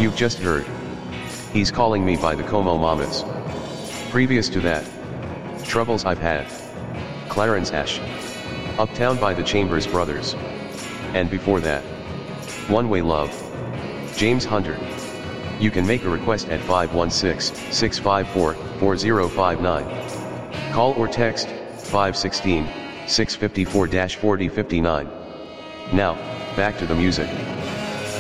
You've just heard. He's calling me by the Como Mamas. Previous to that, troubles I've had. Clarence Ash. Uptown by the Chambers Brothers. And before that, One Way Love. James Hunter. You can make a request at 516-654-4059. Call or text 516-654-4059. Now, back to the music.